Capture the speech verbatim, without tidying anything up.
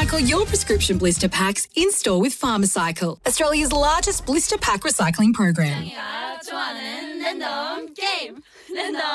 Recycle your prescription blister packs in-store with Pharmacycle, Australia's largest blister pack recycling program. 좋아하는 랜덤 게임. 랜덤